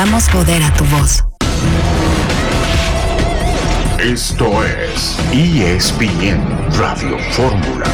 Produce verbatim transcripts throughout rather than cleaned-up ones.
damos poder a tu voz. Esto es E S P N Radio Fórmula.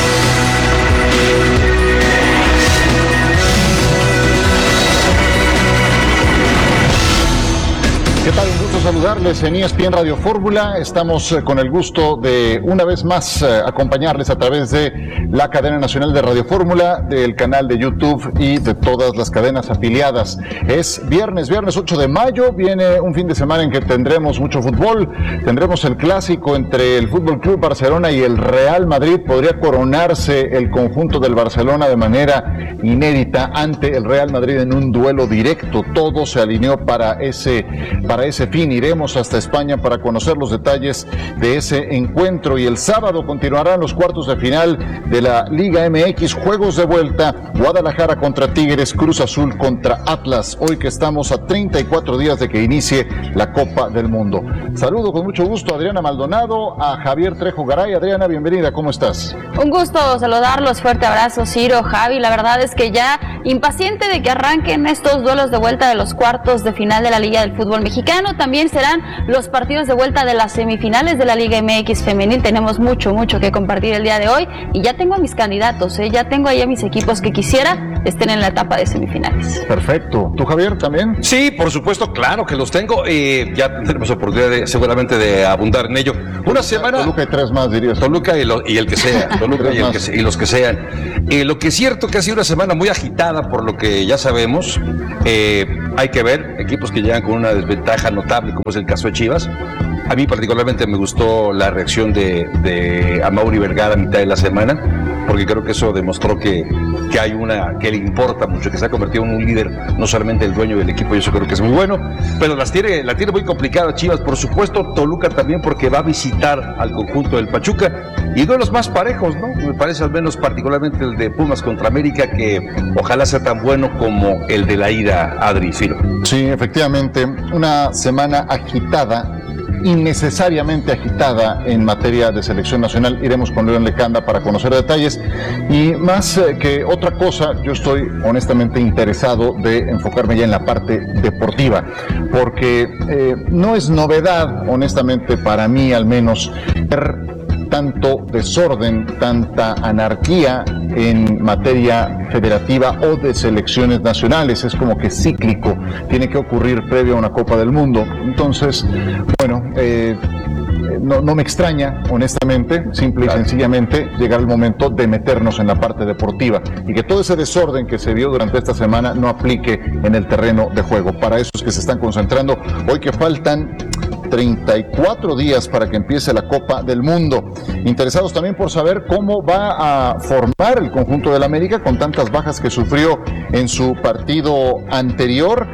¿Qué tal? Un gusto saludarles en E S P N Radio Fórmula. Estamos eh, con el gusto de una vez más eh, acompañarles a través de la cadena nacional de Radio Fórmula, del canal de YouTube y de todas las cadenas afiliadas. Es viernes, viernes ocho de mayo, viene un fin de semana en que tendremos mucho fútbol, tendremos el clásico entre el Fútbol Club Barcelona y el Real Madrid. Podría coronarse el conjunto del Barcelona de manera inédita ante el Real Madrid en un duelo directo. Todo se alineó para ese Para ese fin iremos hasta España para conocer los detalles de ese encuentro, y el sábado continuarán los cuartos de final de la Liga M X, juegos de vuelta, Guadalajara contra Tigres, Cruz Azul contra Atlas, hoy que estamos a treinta y cuatro días de que inicie la Copa del Mundo. Saludo con mucho gusto a Adriana Maldonado, a Javier Trejo Garay. Adriana, bienvenida, ¿cómo estás? Un gusto saludarlos, fuerte abrazo, Ciro, Javi. La verdad es que ya impaciente de que arranquen estos duelos de vuelta de los cuartos de final de la Liga del Fútbol Mexicano. También serán los partidos de vuelta de las semifinales de la Liga M X femenil. Tenemos mucho, mucho que compartir el día de hoy, y ya tengo a mis candidatos, ¿eh? Ya tengo ahí a mis equipos que quisiera estén en la etapa de semifinales. Perfecto. ¿Tú, Javier, también? Sí, por supuesto, claro que los tengo. Eh, ya tendremos oportunidad de, seguramente de abundar en ello. Una semana... Toluca y tres más, dirías. Toluca y, lo, y el que sea. Toluca y, el que, y los que sean. Eh, lo que es cierto que ha sido una semana muy agitada por lo que ya sabemos. Eh, hay que ver equipos que llegan con una desventaja notable, como es el caso de Chivas. A mí particularmente me gustó la reacción de, de Amaury Vergara a mitad de la semana, porque creo que eso demostró que, que hay una, que le importa mucho, que se ha convertido en un líder, no solamente el dueño del equipo, y eso creo que es muy bueno, pero las tiene, la tiene muy complicada Chivas, por supuesto. Toluca también, porque va a visitar al conjunto del Pachuca, y de los más parejos, ¿no? Me parece al menos particularmente el de Pumas contra América, que ojalá sea tan bueno como el de la ida, Adri, Ciro. Sí, efectivamente, una semana agitada, innecesariamente agitada en materia de selección nacional. Iremos con León Lecanda para conocer detalles, y más eh, que otra cosa, yo estoy honestamente interesado de enfocarme ya en la parte deportiva, porque eh, no es novedad, honestamente para mí al menos, ver tanto desorden, tanta anarquía en materia federativa o de selecciones nacionales. Es como que cíclico, tiene que ocurrir previo a una Copa del Mundo. Entonces, bueno, eh, no, no me extraña, honestamente, simple y sencillamente llegar el momento de meternos en la parte deportiva, y que todo ese desorden que se vio durante esta semana no aplique en el terreno de juego. Para eso es que se están concentrando hoy, que faltan treinta y cuatro días para que empiece la Copa del Mundo. Interesados también por saber cómo va a formar el conjunto del América con tantas bajas que sufrió en su partido anterior,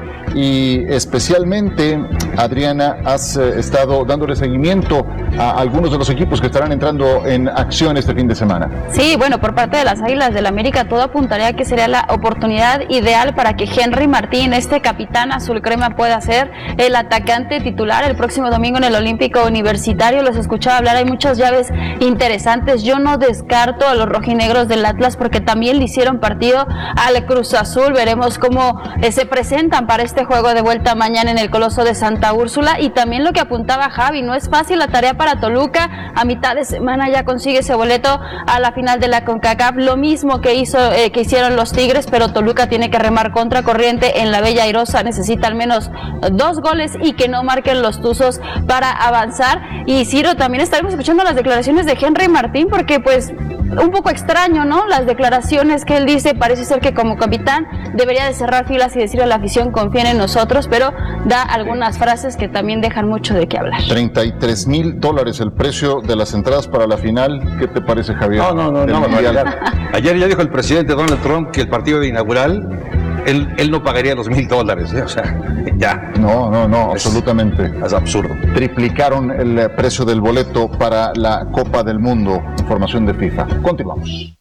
y especialmente, Adriana, has eh, estado dándole seguimiento a algunos de los equipos que estarán entrando en acción este fin de semana. Sí, bueno, por parte de las Águilas del América, todo apuntaría que sería la oportunidad ideal para que Henry Martín, este capitán azul crema, pueda ser el atacante titular el próximo domingo en el Olímpico Universitario. Los escuchaba hablar, hay muchas llaves interesantes. Yo no descarto a los rojinegros del Atlas, porque también le hicieron partido al Cruz Azul. Veremos cómo eh, se presentan para este juego de vuelta mañana en el Coloso de Santa Úrsula. Y también lo que apuntaba Javi, no es fácil la tarea para Toluca. A mitad de semana ya consigue ese boleto a la final de la CONCACAF, lo mismo que hizo eh, que hicieron los Tigres, pero Toluca tiene que remar contra corriente en la Bella Airosa. Necesita al menos dos goles y que no marquen los Tuzos para avanzar. Y Ciro, también estaremos escuchando las declaraciones de Henry Martín, porque pues un poco extraño, ¿no? Las declaraciones que él dice, parece ser que como capitán debería de cerrar filas y decirle a la afición: confíen en nosotros, pero da algunas frases que también dejan mucho de qué hablar. treinta y tres mil dólares el precio de las entradas para la final. ¿Qué te parece, Javier? No, no, no, no, no. Ayer ya dijo el presidente Donald Trump que el partido de inaugural, él, él no pagaría los mil dólares, ¿eh? O sea, ya. No, no, no, es, absolutamente. Es absurdo. Triplicaron el precio del boleto para la Copa del Mundo. Información de FIFA. Continuamos.